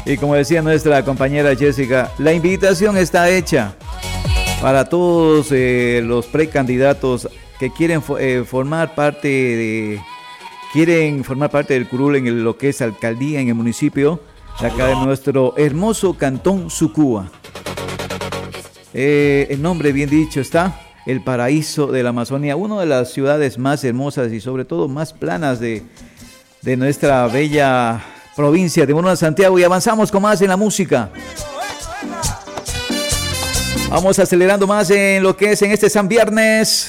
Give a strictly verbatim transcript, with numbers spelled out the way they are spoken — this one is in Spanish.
Y como decía nuestra compañera Jessica, la invitación está hecha para todos eh, los precandidatos que quieren eh, formar parte de quieren formar parte del curul en el, lo que es alcaldía en el municipio de acá de nuestro hermoso cantón Sucúa. Eh, el nombre bien dicho está, el paraíso de la Amazonía, una de las ciudades más hermosas y sobre todo más planas de, de nuestra bella provincia de Monuno Santiago. Y avanzamos con más en la música. Vamos acelerando más en lo que es en este San Viernes.